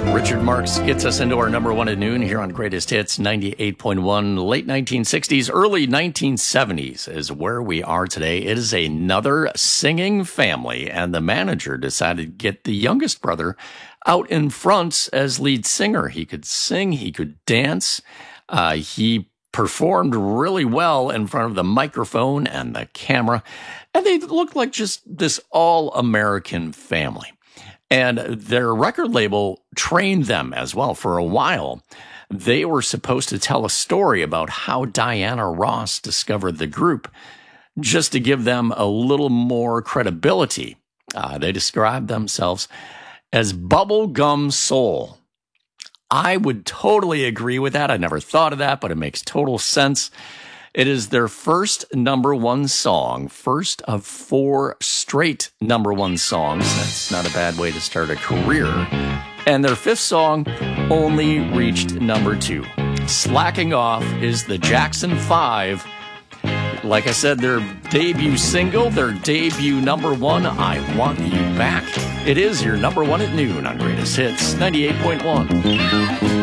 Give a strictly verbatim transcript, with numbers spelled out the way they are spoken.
Richard Marx gets us into our number one at noon here on Greatest Hits ninety-eight point one. Late nineteen sixties, early nineteen seventies is where we are today. It is another singing family, and the manager decided to get the youngest brother out in front as lead singer. He could sing, he could dance, uh, he performed really well in front of the microphone and the camera, and they looked like just this all-American family. And their record label trained them as well. For a while, they were supposed to tell a story about how Diana Ross discovered the group, just to give them a little more credibility. Uh, they described themselves as bubblegum soul. I would totally agree with that. I never thought of that, but it makes total sense. It is their first number one song, first of four straight number one songs. That's not a bad way to start a career. And their fifth song only reached number two. Slacking Off is the Jackson Five. Like I said, their debut single, their debut number one, I Want You Back. It is your number one at noon on Greatest Hits ninety-eight point one.